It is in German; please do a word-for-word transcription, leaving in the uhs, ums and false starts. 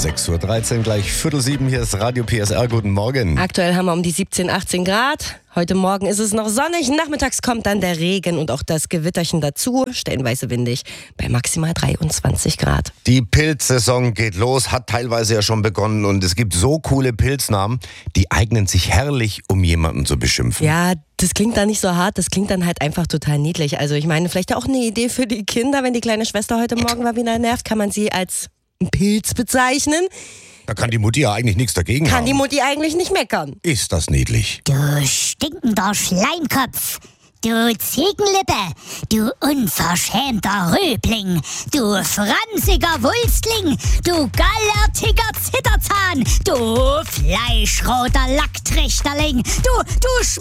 sechs Uhr dreizehn, gleich Viertel sieben, hier ist Radio P S R, guten Morgen. Aktuell haben wir um die siebzehn, achtzehn Grad. Heute Morgen ist es noch sonnig, nachmittags kommt dann der Regen und auch das Gewitterchen dazu, stellenweise windig, bei maximal dreiundzwanzig Grad. Die Pilzsaison geht los, hat teilweise ja schon begonnen und es gibt so coole Pilznamen, die eignen sich herrlich, um jemanden zu beschimpfen. Ja, das klingt dann nicht so hart, das klingt dann halt einfach total niedlich. Also ich meine, vielleicht auch eine Idee für die Kinder, wenn die kleine Schwester heute Morgen mal wieder nervt, kann man sie als einen Pilz bezeichnen. Da kann die Mutti ja eigentlich nichts dagegen Kann haben. die Mutti eigentlich nicht meckern. Ist das niedlich? Du stinkender Schleimkopf, du Ziegenlippe, du unverschämter Rübling, du fransiger Wulstling, du gallertiger Zitterzahn, du fleischroter Lacktrichterling, du, du